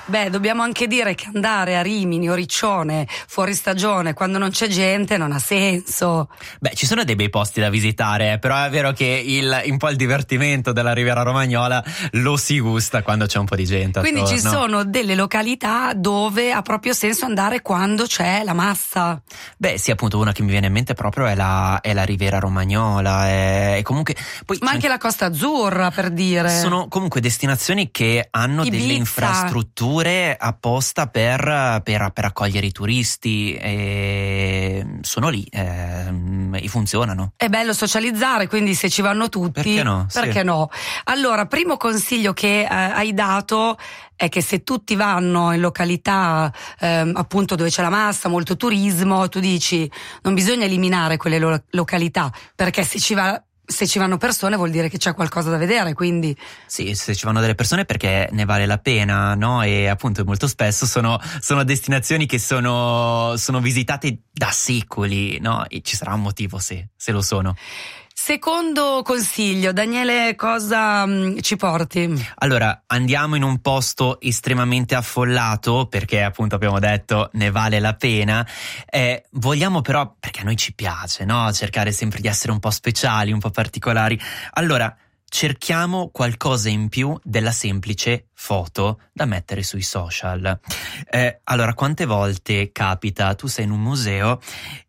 Beh, dobbiamo anche dire che andare a Rimini o Riccione fuori stagione quando non c'è gente non ha senso. Beh, ci sono dei bei posti da visitare, però è vero che un po' il divertimento della Riviera Romagnola lo si gusta quando c'è un po' di gente Quindi attorno. ci sono delle località dove ha proprio senso andare quando c'è la massa. Beh, sì, appunto, una che mi viene in mente proprio è la Riviera Romagnola, e comunque poi Ma anche la Costa Azzurra, per dire. sono comunque destinazioni che hanno Ibiza. delle infrastrutture apposta per accogliere i turisti, e sono lì e funzionano. È bello socializzare, quindi se ci vanno tutti, Perché no? perché Sì. no? Allora, primo consiglio che hai dato è che se tutti vanno in località appunto dove c'è la massa, molto turismo, tu dici non bisogna eliminare quelle località, perché se ci vanno persone vuol dire che c'è qualcosa da vedere, quindi Sì, se ci vanno delle persone perché ne vale la pena, no? E appunto molto spesso sono destinazioni che sono visitate da secoli, no? E ci sarà un motivo se lo sono. Secondo consiglio, Daniele, cosa ci porti? Allora, andiamo in un posto estremamente affollato perché appunto abbiamo detto ne vale la pena. Vogliamo però, perché a noi ci piace, no? Cercare sempre di essere un po' speciali, un po' particolari. Allora, cerchiamo qualcosa in più della semplice foto da mettere sui social. Allora, quante volte capita, tu sei in un museo,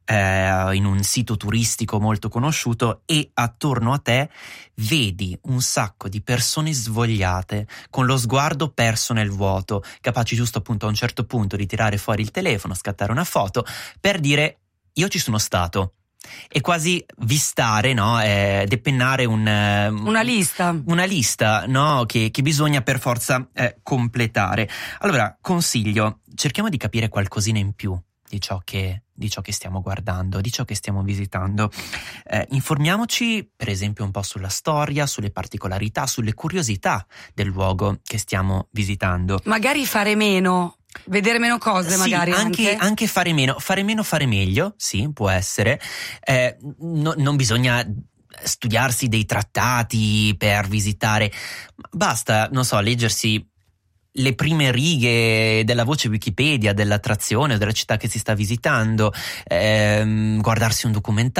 in un sito turistico molto conosciuto e attorno a te vedi un sacco di persone svogliate, con lo sguardo perso nel vuoto, capaci giusto appunto a un certo punto di tirare fuori il telefono, scattare una foto per dire io ci sono stato. E quasi vistare, no? Depennare Una lista. Una lista, no? Che bisogna per forza completare. Allora, consiglio, cerchiamo di capire qualcosina in più di ciò che stiamo guardando, di ciò che stiamo visitando. Informiamoci, per esempio, un po' sulla storia, sulle particolarità, sulle curiosità del luogo che stiamo visitando. Magari fare meno. Vedere meno cose, Sì, magari anche fare meno, fare meglio, sì, può essere. Non bisogna studiarsi dei trattati per visitare, basta, non so, leggersi le prime righe della voce Wikipedia dell'attrazione o della città che si sta visitando, guardarsi un documentario.